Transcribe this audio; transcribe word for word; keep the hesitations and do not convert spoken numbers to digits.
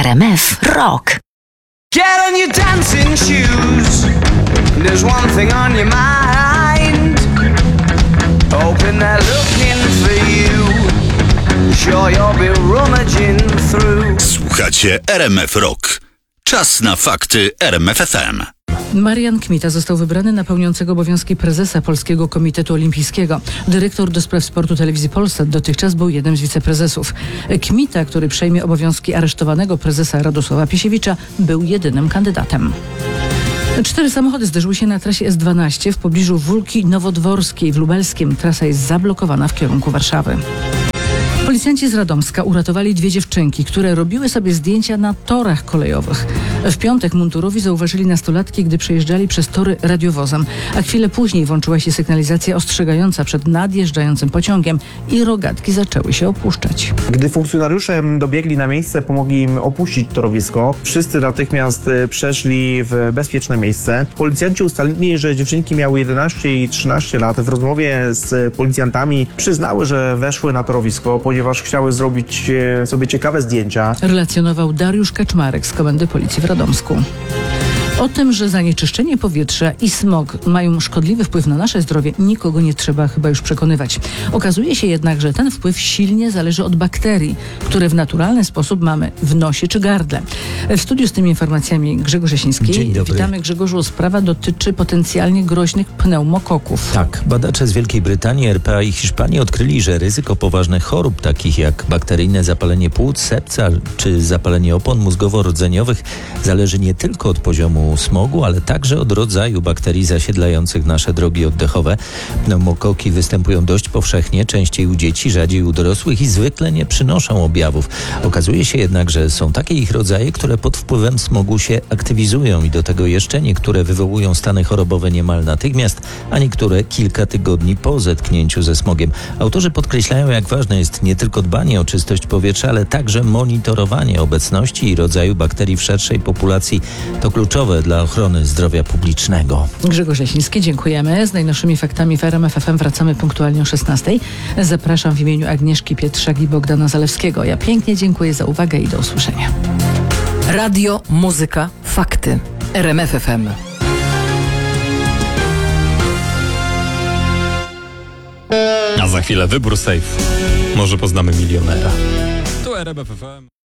R M F Rock. Get on your dancing shoes. There's one thing on your mind. Hoping they're looking for you. Sure you'll be rummaging through. Słuchacie R M F Rock. Czas na fakty R M F F M. Marian Kmita został wybrany na pełniącego obowiązki prezesa Polskiego Komitetu Olimpijskiego. Dyrektor do spraw sportu Telewizji Polsat dotychczas był jednym z wiceprezesów. Kmita, który przejmie obowiązki aresztowanego prezesa Radosława Piesiewicza, był jedynym kandydatem. Cztery samochody zderzyły się na trasie S dwanaście w pobliżu Wólki Nowodworskiej w Lubelskiem. Trasa jest zablokowana w kierunku Warszawy. Policjanci z Radomska uratowali dwie dziewczynki, które robiły sobie zdjęcia na torach kolejowych. W piątek mundurowi zauważyli nastolatki, gdy przejeżdżali przez tory radiowozem, a chwilę później włączyła się sygnalizacja ostrzegająca przed nadjeżdżającym pociągiem i rogatki zaczęły się opuszczać. Gdy funkcjonariusze dobiegli na miejsce, pomogli im opuścić torowisko. Wszyscy natychmiast przeszli w bezpieczne miejsce. Policjanci ustalili, że dziewczynki miały jedenaście i trzynaście lat. W rozmowie z policjantami przyznały, że weszły na torowisko, ponieważ chciały zrobić sobie ciekawe zdjęcia. Relacjonował Dariusz Kaczmarek z Komendy Policji w Radomsku. O tym, że zanieczyszczenie powietrza i smog mają szkodliwy wpływ na nasze zdrowie, nikogo nie trzeba chyba już przekonywać. Okazuje się jednak, że ten wpływ silnie zależy od bakterii, które w naturalny sposób mamy w nosie czy gardle. W studiu z tymi informacjami Grzegorz Jasiński. Dzień dobry. Witamy, Grzegorzu. Sprawa dotyczy potencjalnie groźnych pneumokoków. Tak, badacze z Wielkiej Brytanii, R P A i Hiszpanii odkryli, że ryzyko poważnych chorób, takich jak bakteryjne zapalenie płuc, sepsa czy zapalenie opon mózgowo-rdzeniowych, zależy nie tylko od poziomu smogu, ale także od rodzaju bakterii zasiedlających nasze drogi oddechowe. Pneumokoki występują dość powszechnie, częściej u dzieci, rzadziej u dorosłych i zwykle nie przynoszą objawów. Okazuje się jednak, że są takie ich rodzaje, które pod wpływem smogu się aktywizują i do tego jeszcze niektóre wywołują stany chorobowe niemal natychmiast, a niektóre kilka tygodni po zetknięciu ze smogiem. Autorzy podkreślają, jak ważne jest nie tylko dbanie o czystość powietrza, ale także monitorowanie obecności i rodzaju bakterii w szerszej populacji. To kluczowe dla ochrony zdrowia publicznego. Grzegorz Jasiński, dziękujemy. Z najnowszymi faktami w R M F F M wracamy punktualnie o szesnastej. Zapraszam w imieniu Agnieszki Pietrzak i Bogdana Zalewskiego. Ja pięknie dziękuję za uwagę i do usłyszenia. Radio, muzyka, fakty. R M F F M. A za chwilę wybór safe. Może poznamy milionera. Tu R M F F M.